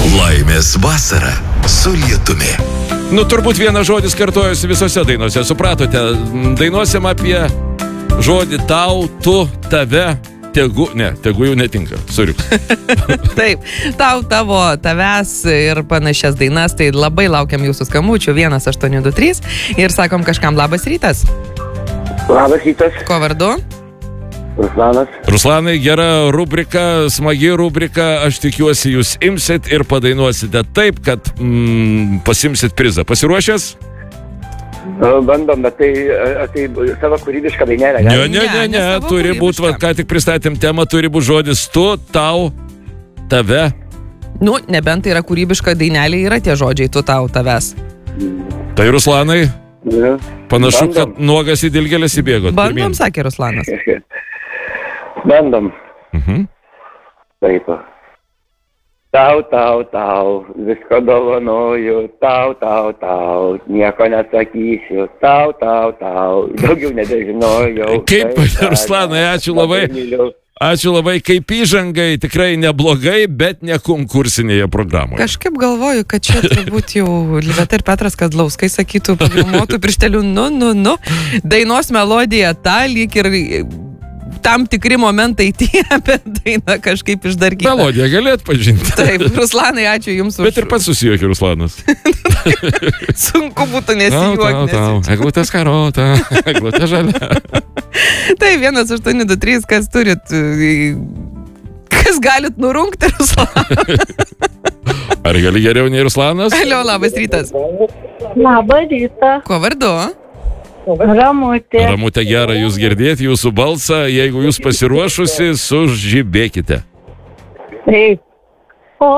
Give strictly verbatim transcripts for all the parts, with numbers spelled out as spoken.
Laimės vasara su lietumi. Nu, turbūt vienas žodis kartojosi visose dainose, supratote. Dainuosim apie žodį tau, tu, tave, tegu, ne, tegu jau netinka, suriuk. Taip, tau, tavo, tavęs ir panašias dainas, tai labai laukiam jūsų skambučių, vienas aštuoni du trys ir sakom kažkam labas rytas. Labas rytas. Ko vardu? Ruslanas. Ruslanai, gera rubrika, smagi rubrika, aš tikiuosi jūs imsit ir padainuosite taip, kad mm, pasimsit prizą. Pasiruošęs? Bandom, bet tai, tai savo kūrybišką dainelę. Ne, ne, ne, ne, turi būti, va, ką tik pristatėm temą, turi būti žodis tu, tau, tave. Nu, nebent tai yra kūrybiška dainelė, yra tie žodžiai tu, tau, tavęs. Tai Ruslanai, Ja. panašu, Bandom. kad nuogas į dilgėlės įbėgot. Bandom, sakė Ruslanas. Bandom. Mhm. Taip. Tau, tau, tau, visko dovanoju, tau, tau, tau, nieko nesakysiu, tau, tau, tau, daugiau nebežinojau. Kaip, Ruslanai, ačiū labai. Ačiū labai, kaip įžangai, tikrai neblogai, bet ne konkursinėje programoje. Kažkaip galvoju, kad čia turbūt jau Liveta ir Petras Kazlauskai sakytų, programuotų pirštelių, nu, nu, nu. Dainos melodija ta, lyg ir tam tikri momentai tie, bet daina kažkaip išdarkyta. Melodiją gali atpažinti. Taip, Ruslanai, ačiū Jums už... Bet ir pats susijuokė Ruslanas. Sunku būtų Tau, nesijuokti. tau, tau, eglutė skarota, eglutė žalia. Tai vienas aštuoni du trys, kas turit, kas galit nurungti Ruslaną. Ar gali geriau nei Ruslanas? Alio, labas rytas. Labą rytą. Ko vardu? Ramutė. Ramutė, gera jūs girdėti, jūsų balsą. Jeigu jūs pasiruošusi, sužibėkite. Taip. O,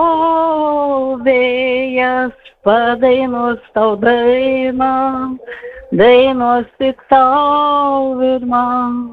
vėjas padainos tau dainą, dainos tik tau ir man.